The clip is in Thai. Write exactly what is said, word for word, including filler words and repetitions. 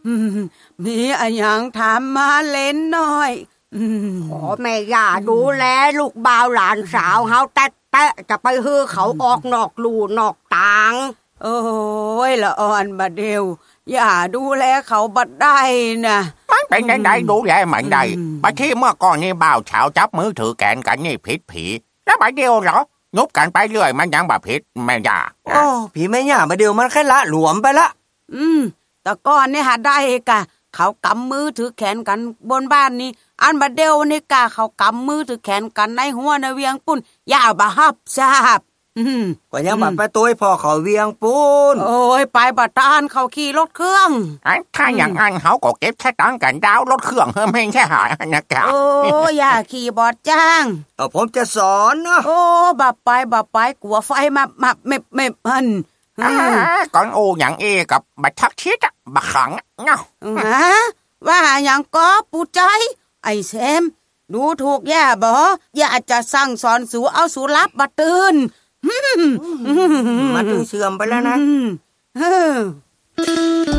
มีอะไรยังถามมาเล่นหน่อยขอแม่ย่าดูแลลูกบ่าวหลานสาวเฮาแตะๆจะไปฮือเขาออกนอกลู่นอกทางโอ้ยละอ่อนบาเดียวอย่าดูแลเขาบัดได้นะมันเป็นยังไงดูแลมันได้บางทีเมื่อก่อนนี่บ่าวเฉาจับมือถือแกนกันนี่ผิดผีแล้วบาเดียวเหรอยุบกันไปเรื่อยมันยังบ่ผิดแม่ย่าโอ้ผีแม่ย่าบาเดียวมันแค่ละหลวมไปละอืมแต่ก่อนนี่หาได้กะเขากำมือถือแขนกันบนบ้านนี่อันบาเดียวนี่กะเขากำมือถือแขนกันในหัวในเวียงปุ่นอย่าบาฮับทราบก็ยังบัดไปตัวพ่อเขาเวียงปูนโอ้ยไปบัดตานเขาขี่รถเครื่องถ้าอย่างนั้นเขาก็เก็บแค่ตังกันดาวรถเครื่องเฮ้ไม่ใช่หายนะแกโอ้อย่าขี่บอดจ้างเออผมจะสอนเนาะโอ้บับไปบับไปกลัวไฟมามาเม็บเม็บพันก่อนโอ้อย่างเอกับบัดทักชิดบักขังเนาะฮะว่าอย่างก็ปูใจไอ้แซมดูถูกแย่บ่อย่าจะสั่งสอนสูเอาสูรับบัดตื่นมันเสื่อมไปแล้วนะ